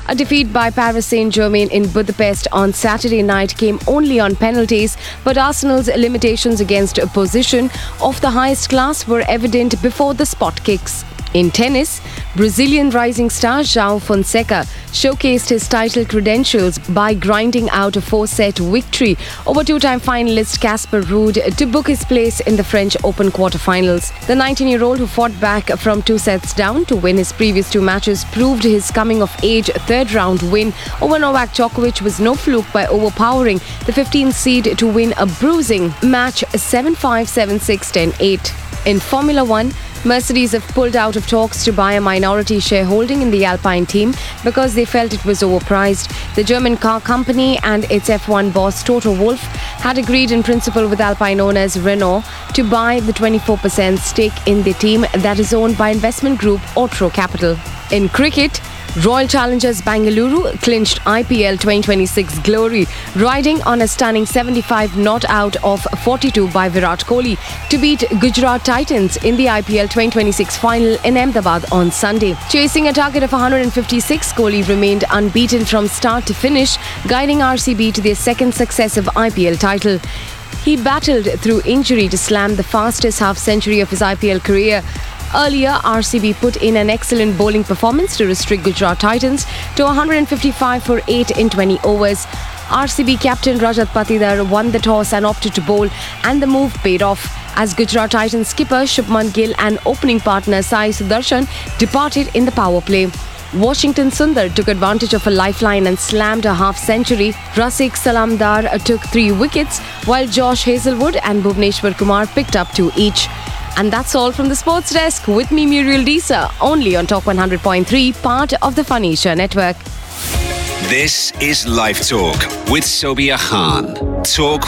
A defeat by Paris Saint-Germain in Budapest on Saturday night came only on penalties, but Arsenal's limitations against a position of the highest class were evident before the spot kicks. In tennis, Brazilian rising star João Fonseca showcased his title credentials by grinding out a 4-set victory over two-time finalist Casper Ruud to book his place in the French Open quarterfinals. The 19-year-old who fought back from 2 sets down to win his previous 2 matches proved his coming-of-age third-round win over Novak Djokovic was no fluke by overpowering the 15th seed to win a bruising match 7-5, 7-6, 10-8. In Formula One, Mercedes have pulled out of talks to buy a minority shareholding in the Alpine team because they felt it was overpriced. The German car company and its F1 boss Toto Wolff had agreed in principle with Alpine owners Renault to buy the 24% stake in the team that is owned by investment group Otro Capital. In cricket, Royal Challengers Bangalore clinched IPL 2026 glory, riding on a stunning 75 not out of 42 by Virat Kohli to beat Gujarat Titans in the IPL 2026 final in Ahmedabad on Sunday. Chasing a target of 156, Kohli remained unbeaten from start to finish, guiding RCB to their second successive IPL title. He battled through injury to slam the fastest half-century of his IPL career. Earlier, RCB put in an excellent bowling performance to restrict Gujarat Titans to 155 for 8 in 20 overs. RCB captain Rajat Patidar won the toss and opted to bowl, and the move paid off as Gujarat Titans skipper Shubman Gill and opening partner Sai Sudarshan departed in the power play. Washington Sundar took advantage of a lifeline and slammed a half-century. Rasik Salamdar took 3 wickets, while Josh Hazelwood and Bhuvneshwar Kumar picked up 2 each. And that's all from the Sports Desk with me, Muriel Disa, only on Talk 100.3, part of the Fun Asia Network. This is Live Talk with Sobia Khan. Talk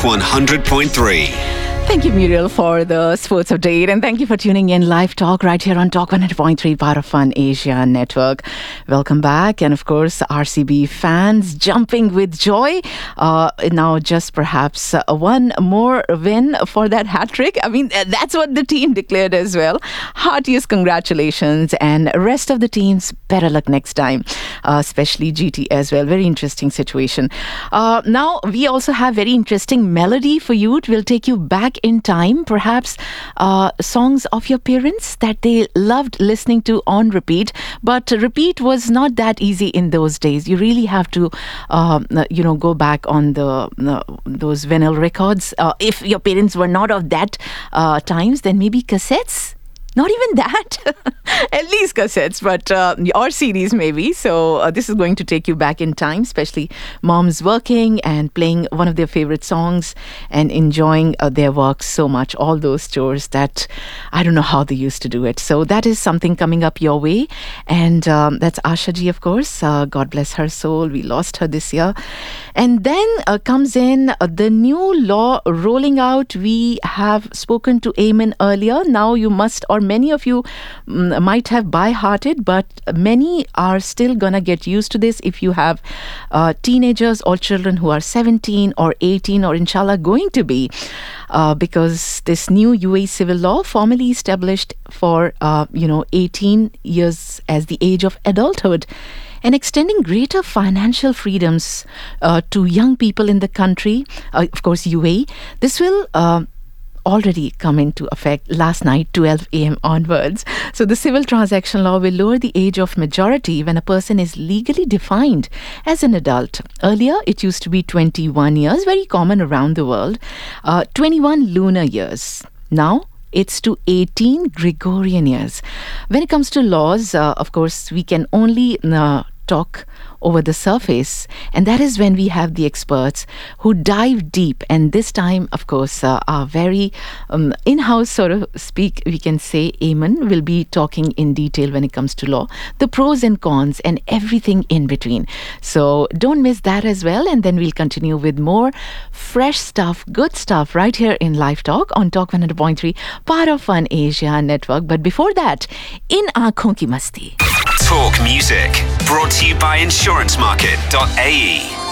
100.3. Thank you, Muriel, for the sports update, and thank you for tuning in Live Talk right here on Talk 100.3, part of Fun Asia Network. Welcome back, and of course, RCB fans jumping with joy. Now, just perhaps one more win for that hat trick. I mean, that's what the team declared as well. Heartiest congratulations, and rest of the teams, better luck next time, especially GT as well. Very interesting situation. Now, we also have very interesting melody for you. It will take you back in time, perhaps songs of your parents that they loved listening to on repeat, but repeat was not that easy in those days. You really have to go back on those vinyl records. If your parents were not of that times, then maybe cassettes. Not even that, at least cassettes, but or CDs maybe. So this is going to take you back in time, especially moms working and playing one of their favorite songs and enjoying their work so much. All those chores that I don't know how they used to do it. So that is something coming up your way. And that's Asha ji, of course. God bless her soul. We lost her this year. And then comes in the new law rolling out. We have spoken to Eamon earlier. Now you must, or many of you might have by-hearted, but many are still gonna get used to this if you have teenagers or children who are 17 or 18 or inshallah going to be, because this new UAE civil law formally established for 18 years as the age of adulthood, and extending greater financial freedoms to young people in the country, of course UAE. This will already come into effect last night, 12 a.m. onwards. So the civil transaction law will lower the age of majority when a person is legally defined as an adult. Earlier, it used to be 21 years, very common around the world, 21 lunar years. Now, it's to 18 Gregorian years. When it comes to laws, of course, we can only talk over the surface, and that is when we have the experts who dive deep. And this time, of course, our very in-house, sort of speak, we can say, Eamon will be talking in detail when it comes to law, the pros and cons and everything in between. So don't miss that as well. And then we'll continue with more fresh stuff, good stuff right here in Live Talk on Talk 100.3, part of Fun Asia Network. But before that, in Aankhon Ki Masti. Talk music, brought to you by insurancemarket.ae.